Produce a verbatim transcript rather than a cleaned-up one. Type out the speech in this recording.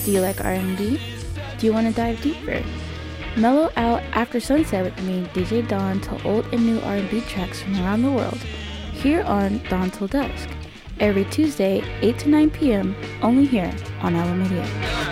Do you like R and B? Do you want to dive deeper? Mellow out after sunset with me, D J Dawn, to old and new R and B tracks from around the world, here on Dawn Till Dusk, every Tuesday, eight to nine p.m., only here on Ala Media.